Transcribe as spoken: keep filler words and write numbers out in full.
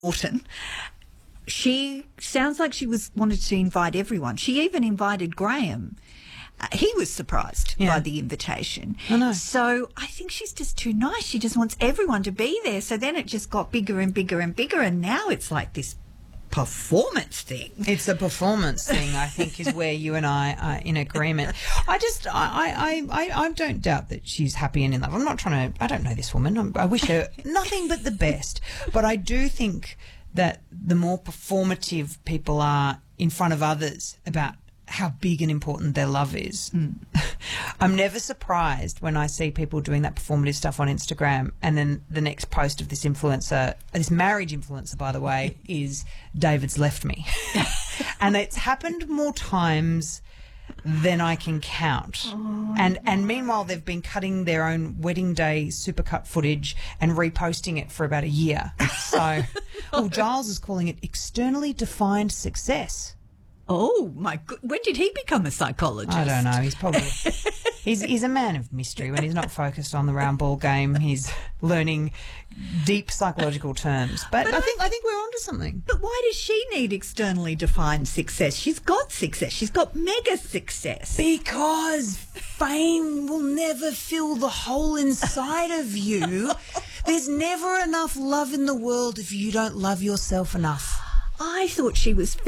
Norton. She sounds like she was wanted to invite everyone. She even invited Graham. Uh, he was surprised Yeah. by the invitation. I know. So I think she's just too nice. She just wants everyone to be there. So then it just got bigger and bigger and bigger, and now it's like this performance thing. It's a performance thing, I think, is where you and I are in agreement. I just, I, I, I, I don't doubt that she's happy and in love. I'm not trying to, I don't know this woman. I'm, I wish her nothing but the best. But I do think that the more performative people are in front of others about how big and important their love is. Mm. I'm never surprised when I see people doing that performative stuff on Instagram, and then the next post of this influencer, this marriage influencer, by the way, is David's left me. And it's happened more times than I can count. Oh, and and meanwhile, they've been cutting their own wedding day supercut footage and reposting it for about a year. So, well, Giles is calling it externally defined success. Oh, my God. When did he become a psychologist? I don't know. He's probably he's he's a man of mystery. When he's not focused on the round ball game, he's learning deep psychological terms. But, but I think I, I think we're onto something. But why does she need externally defined success? She's got success. She's got mega success. Because fame will never fill the hole inside of you. There's never enough love in the world if you don't love yourself enough. I thought she was